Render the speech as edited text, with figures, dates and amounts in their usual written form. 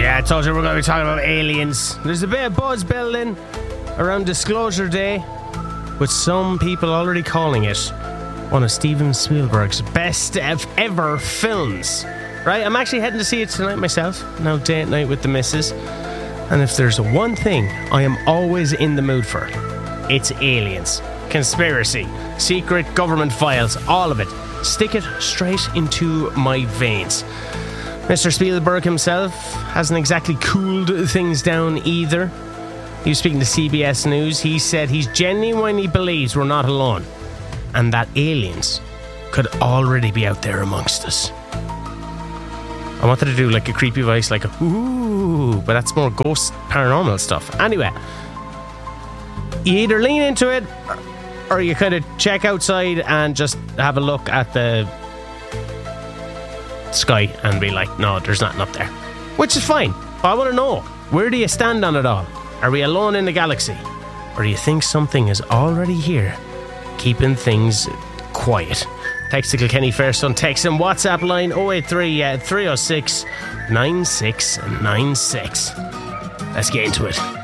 Yeah, I told you we're going to be talking about aliens. There's a bit of buzz building around Disclosure Day, with some people already calling it one of Steven Spielberg's best ever films. Right, I'm actually heading to see it tonight myself. Now date night with the missus. And if there's one thing I am always in the mood for, it's aliens. Conspiracy, secret government files, all of it. Stick it straight into my veins. Mr. Spielberg himself hasn't exactly cooled things down either. He was speaking to CBS News. He said he's genuinely believes we're not alone and that aliens could already be out there amongst us. I wanted to do like a creepy voice, like a ooh, but that's more ghost paranormal stuff. Anyway, you either lean into it or you kind of check outside and just have a look at the sky and be like, no, there's nothing up there. Which is fine, but I want to know, where do you stand on it all? Are we alone in the galaxy? Or do you think something is already here, keeping things quiet? Text to Kilkenny first on text and WhatsApp line 083 306 9696. Let's get into it.